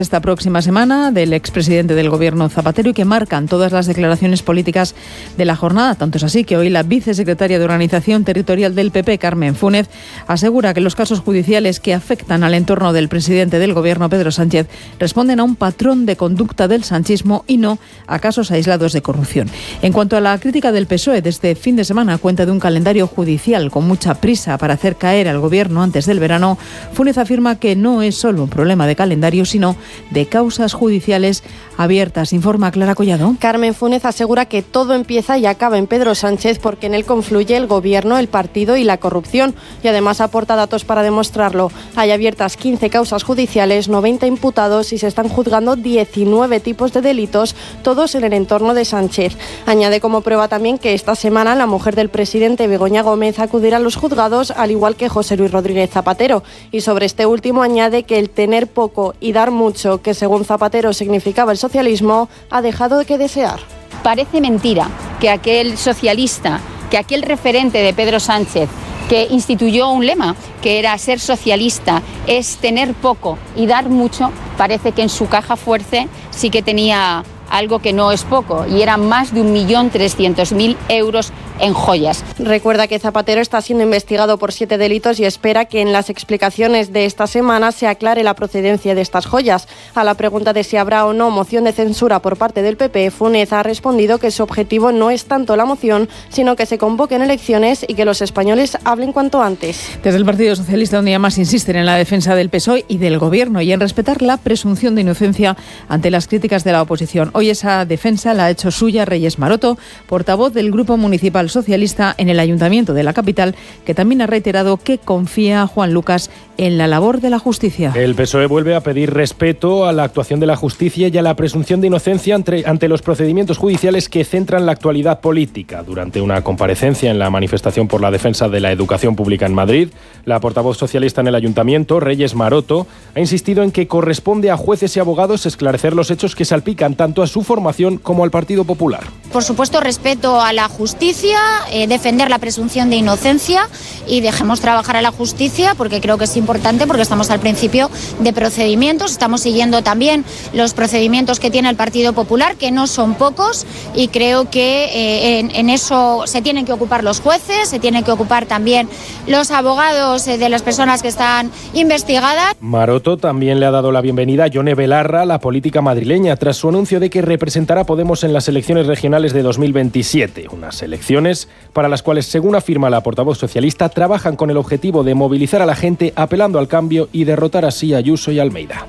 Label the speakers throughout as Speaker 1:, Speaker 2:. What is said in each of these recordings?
Speaker 1: esta próxima semana del expresidente del Gobierno Zapatero y que marcan todas las declaraciones políticas de la jornada. Tanto es así que hoy la vicesecretaria de Organización Territorial del PP, Carmen Fúnez, asegura que los casos judiciales que afectan al entorno del presidente del Gobierno, Pedro Sánchez, responden a un patrón de conducta del sanchismo y no a casos aislados de corrupción. En cuanto a la crítica del PSOE, desde fin de semana cuenta de un calendario judicial con mucha prisa para hacer caer al Gobierno antes del verano. Fúnez afirma que no es solo un problema de calendario, sino de causas judiciales abiertas. Informa Clara Collado.
Speaker 2: Carmen Fúnez asegura que todo empieza y acaba en Pedro Sánchez porque en él confluye el Gobierno, el partido y la corrupción. Y además aporta datos para demostrarlo. Hay abiertas 15 causas judiciales, 90 imputados y se están juzgando 19 tipos de delitos, todos en el entorno de Sánchez. Añade como prueba también que esta semana la mujer del presidente, Begoña Gómez, acudirá a los juzgados, al igual que José Luis Rodríguez Zapatero. Y sobre este último añade que el tener poco y dar mucho, que según Zapatero significaba el socialismo, ha dejado que desear.
Speaker 3: Parece mentira que aquel socialista, que aquel referente de Pedro Sánchez, que instituyó un lema, que era ser socialista, es tener poco y dar mucho, parece que en su caja fuerte sí que tenía algo que no es poco, y eran más de 1.300.000 euros en joyas.
Speaker 2: Recuerda que Zapatero está siendo investigado por 7 delitos y espera que en las explicaciones de esta semana se aclare la procedencia de estas joyas. A la pregunta de si habrá o no moción de censura por parte del PP, Fúnez ha respondido que su objetivo no es tanto la moción, sino que se convoquen elecciones y que los españoles hablen cuanto antes.
Speaker 1: Desde el Partido Socialista un día más insisten en la defensa del PSOE y del Gobierno y en respetar la presunción de inocencia ante las críticas de la oposición. Hoy esa defensa la ha hecho suya Reyes Maroto, portavoz del Grupo Municipal Socialista en el Ayuntamiento de la capital, que también ha reiterado que confía, Juan Lucas, en la labor de la justicia.
Speaker 4: El PSOE vuelve a pedir respeto a la actuación de la justicia y a la presunción de inocencia ante los procedimientos judiciales que centran la actualidad política. Durante una comparecencia en la manifestación por la defensa de la educación pública en Madrid, la portavoz socialista en el Ayuntamiento, Reyes Maroto, ha insistido en que corresponde a jueces y abogados esclarecer los hechos que salpican tanto a su formación como al Partido Popular.
Speaker 5: Por supuesto, respeto a la justicia, defender la presunción de inocencia y dejemos trabajar a la justicia porque creo que es importante, porque estamos al principio de procedimientos, estamos siguiendo también los procedimientos que tiene el Partido Popular, que no son pocos, y creo que en eso se tienen que ocupar los jueces, se tienen que ocupar también los abogados de las personas que están investigadas.
Speaker 4: Maroto también le ha dado la bienvenida a Yone Belarra a la política madrileña tras su anuncio de que representará a Podemos en las elecciones regionales de 2027, unas elecciones para las cuales, según afirma la portavoz socialista, trabajan con el objetivo de movilizar a la gente apelando al cambio y derrotar así a Ayuso y Almeida.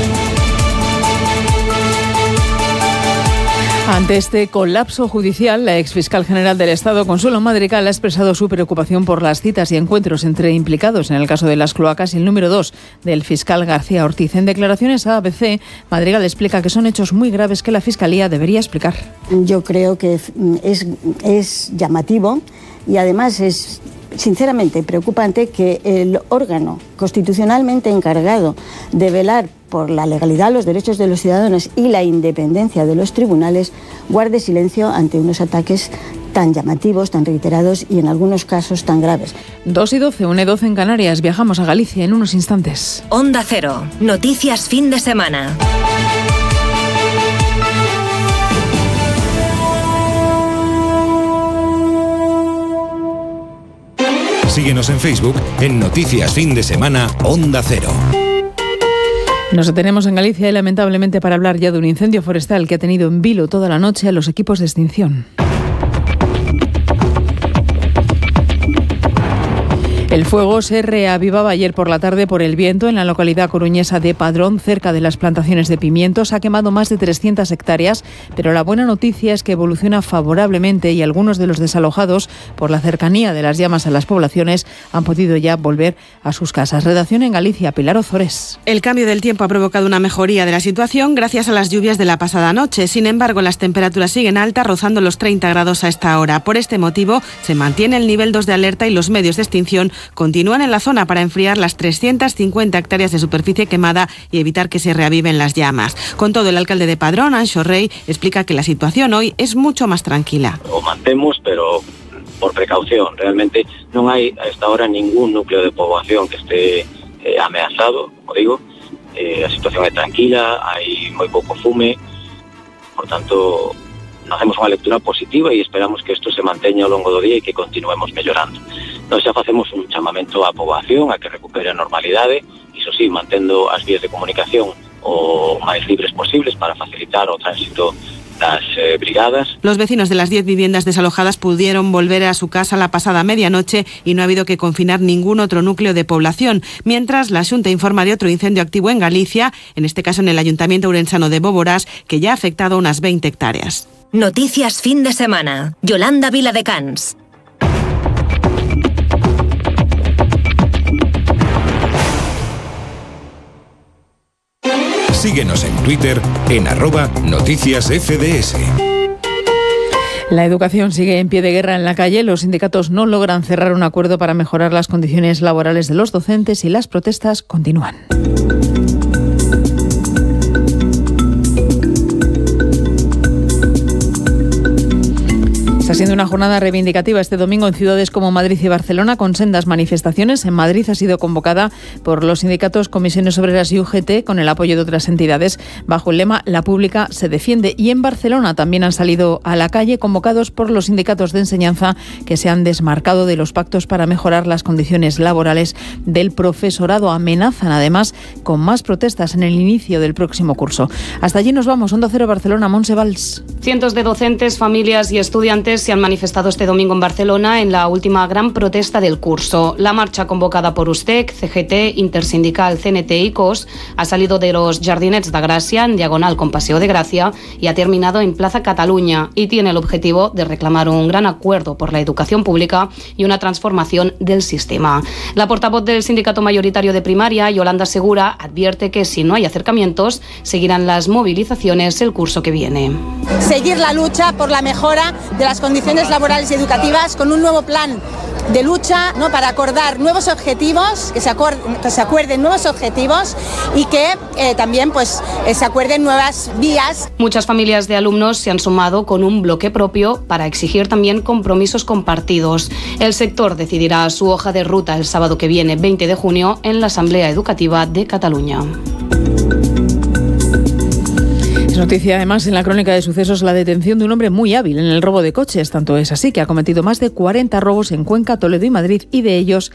Speaker 1: Ante este colapso judicial, la exfiscal general del Estado, Consuelo Madrigal, ha expresado su preocupación por las citas y encuentros entre implicados en el caso de las cloacas y el número 2 del fiscal García Ortiz. En declaraciones a ABC, Madrigal explica que son hechos muy graves que la Fiscalía debería explicar.
Speaker 6: Yo creo que es llamativo y además es sinceramente preocupante que el órgano constitucionalmente encargado de velar por la legalidad, los derechos de los ciudadanos y la independencia de los tribunales guarde silencio ante unos ataques tan llamativos, tan reiterados y en algunos casos tan graves.
Speaker 1: 2:12, 1:12 en Canarias. Viajamos a Galicia en unos instantes.
Speaker 7: Onda Cero. Noticias fin de semana.
Speaker 8: Síguenos en Facebook en Noticias Fin de Semana Onda Cero.
Speaker 1: Nos detenemos en Galicia y lamentablemente para hablar ya de un incendio forestal que ha tenido en vilo toda la noche a los equipos de extinción. El fuego se reavivaba ayer por la tarde por el viento en la localidad coruñesa de Padrón, cerca de las plantaciones de pimientos. Ha quemado más de 300 hectáreas, pero la buena noticia es que evoluciona favorablemente y algunos de los desalojados, por la cercanía de las llamas a las poblaciones, han podido ya volver a sus casas. Redacción en Galicia, Pilar Ozores.
Speaker 9: El cambio del tiempo ha provocado una mejoría de la situación gracias a las lluvias de la pasada noche. Sin embargo, las temperaturas siguen altas, rozando los 30 grados a esta hora. Por este motivo, se mantiene el nivel 2 de alerta y los medios de extinción continúan en la zona para enfriar las 350 hectáreas de superficie quemada y evitar que se reaviven las llamas. Con todo, el alcalde de Padrón, Anxo Rey, explica que la situación hoy es mucho más tranquila.
Speaker 10: O mantemos, pero por precaución. Realmente no hay a esta hora ningún núcleo de población que esté amenazado, como digo, a situación é tranquila, hai moi pouco fume, por tanto, hacemos unha lectura positiva e esperamos que isto se manteña ao longo do día e que continuemos mellorando. Nós xa facemos un chamamento á poboación a que recupere a normalidade, iso sí, mantendo as vías de comunicación o máis libres posibles para facilitar o tránsito las brigadas.
Speaker 9: Los vecinos de las 10 viviendas desalojadas pudieron volver a su casa la pasada medianoche y no ha habido que confinar ningún otro núcleo de población, mientras la Xunta informa de otro incendio activo en Galicia, en este caso en el Ayuntamiento Ourensano de Boborás, que ya ha afectado unas 20 hectáreas.
Speaker 7: Noticias fin de semana. Yolanda Viladecans.
Speaker 8: Síguenos en Twitter en @noticiasfds.
Speaker 1: La educación sigue en pie de guerra en la calle. Los sindicatos no logran cerrar un acuerdo para mejorar las condiciones laborales de los docentes y las protestas continúan. Está siendo una jornada reivindicativa este domingo en ciudades como Madrid y Barcelona, con sendas manifestaciones. En Madrid ha sido convocada por los sindicatos Comisiones Obreras y UGT, con el apoyo de otras entidades, bajo el lema "La pública se defiende". Y en Barcelona también han salido a la calle, convocados por los sindicatos de enseñanza, que se han desmarcado de los pactos para mejorar las condiciones laborales del profesorado. Amenazan además con más protestas en el inicio del próximo curso. Hasta allí nos vamos. Onda Cero Barcelona, Montse Valls.
Speaker 11: Cientos de docentes, familias y estudiantes se han manifestado este domingo en Barcelona en la última gran protesta del curso. La marcha, convocada por USTEC, CGT, Intersindical, CNT y COS, ha salido de los Jardinets de Gràcia, en diagonal con Paseo de Gracia, y ha terminado en Plaza Cataluña, y tiene el objetivo de reclamar un gran acuerdo por la educación pública y una transformación del sistema. La portavoz del sindicato mayoritario de primaria, Yolanda Segura, advierte que si no hay acercamientos, seguirán las movilizaciones el curso que viene.
Speaker 12: Seguir la lucha por la mejora de las condiciones laborales y educativas, con un nuevo plan de lucha, ¿no?, para acordar nuevos objetivos, que se acuerden nuevos objetivos y que también se acuerden nuevas vías.
Speaker 11: Muchas familias de alumnos se han sumado con un bloque propio para exigir también compromisos compartidos. El sector decidirá su hoja de ruta el sábado que viene, 20 de junio, en la Asamblea Educativa de Cataluña.
Speaker 1: Es noticia además en la crónica de sucesos la detención de un hombre muy hábil en el robo de coches. Tanto es así que ha cometido más de 40 robos en Cuenca, Toledo y Madrid, y de ellos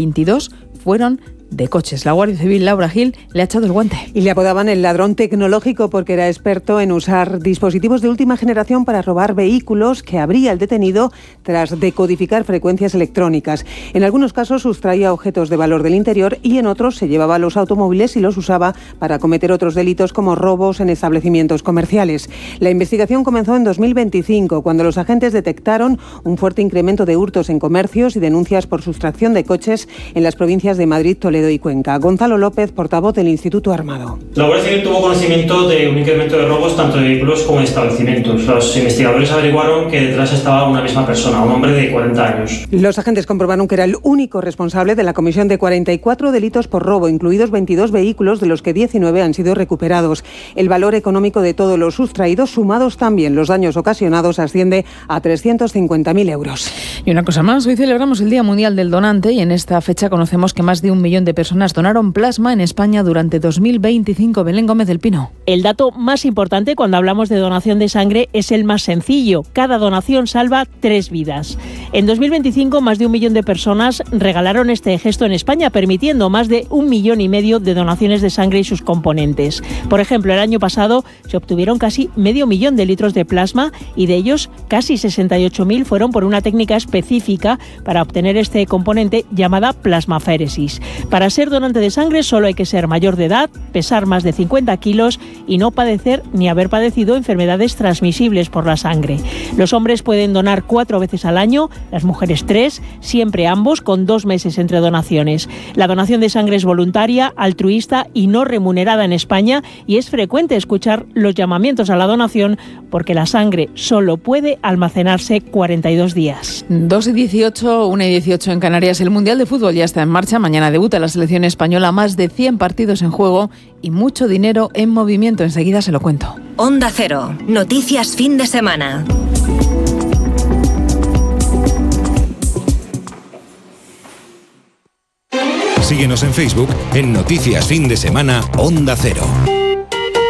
Speaker 1: 22 fueron de coches. La Guardia Civil, Laura Gil, le ha echado el guante.
Speaker 13: Y le apodaban el ladrón tecnológico porque era experto en usar dispositivos de última generación para robar vehículos, que habría el detenido tras decodificar frecuencias electrónicas. En algunos casos sustraía objetos de valor del interior y en otros se llevaba los automóviles y los usaba para cometer otros delitos como robos en establecimientos comerciales. La investigación comenzó en 2025, cuando los agentes detectaron un fuerte incremento de hurtos en comercios y denuncias por sustracción de coches en las provincias de Madrid, Toledo y Cuenca. Gonzalo López, portavoz del Instituto Armado.
Speaker 14: La Guardia Civil tuvo conocimiento de un incremento de robos tanto de vehículos como de establecimientos. Los investigadores averiguaron que detrás estaba una misma persona, un hombre de 40 años.
Speaker 13: Los agentes comprobaron que era el único responsable de la comisión de 44 delitos por robo, incluidos 22 vehículos, de los que 19 han sido recuperados. El valor económico de todos los sustraídos, sumados también los daños ocasionados, asciende a 350.000 euros.
Speaker 1: Y una cosa más, hoy celebramos el Día Mundial del Donante y en esta fecha conocemos que más de 1 millón de personas donaron plasma en España durante 2025. Belén Gómez del Pino.
Speaker 15: El dato más importante cuando hablamos de donación de sangre es el más sencillo. Cada donación salva 3 vidas. En 2025, más de 1 millón de personas regalaron este gesto en España, permitiendo más de 1,5 millones de donaciones de sangre y sus componentes. Por ejemplo, el año pasado se obtuvieron casi 500.000 de litros de plasma y de ellos casi 68.000 fueron por una técnica específica para obtener este componente llamada plasmaféresis. Para ser donante de sangre solo hay que ser mayor de edad, pesar más de 50 kilos y no padecer ni haber padecido enfermedades transmisibles por la sangre. Los hombres pueden donar 4 veces al año, las mujeres 3, siempre ambos con 2 meses entre donaciones. La donación de sangre es voluntaria, altruista y no remunerada en España, y es frecuente escuchar los llamamientos a la donación porque la sangre solo puede almacenarse 42 días.
Speaker 1: 2:18, 1:18 en Canarias. El Mundial de Fútbol ya está en marcha. Mañana debuta la selección española, más de 100 partidos en juego y mucho dinero en movimiento. Enseguida se lo cuento.
Speaker 7: Onda Cero, noticias fin de semana.
Speaker 8: Síguenos en Facebook en Noticias Fin de Semana Onda Cero.